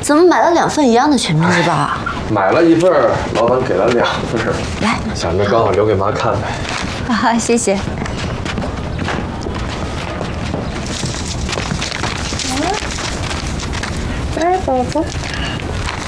怎么买了2份一样的全民日报啊？ 买了1份，老板给了2份。 来， 想着刚好留给妈看呗。 啊，谢谢。 哎，宝宝。